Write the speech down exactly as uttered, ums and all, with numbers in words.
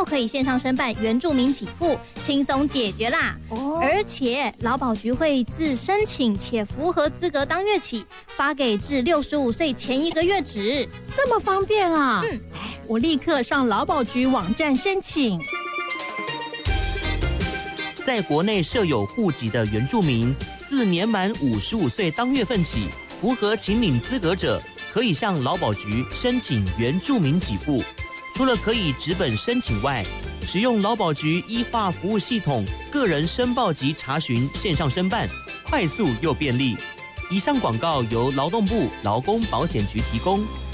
可以线上申办原住民给付，轻松解决啦。哦，而且劳保局会自申请且符合资格当月起，发给至六十五岁前一个月止。 这么方便啊！ 嗯， 哎，我立刻上劳保局网站申请。 在国内设有户籍的原住民，自年满五十五岁当月份起，符合请领资格者，可以向劳保局申请原住民给付。除了可以纸本申请外，使用劳保局依化服务系统个人申报及查询线上申办，快速又便利。以上广告由劳动部劳工保险局提供。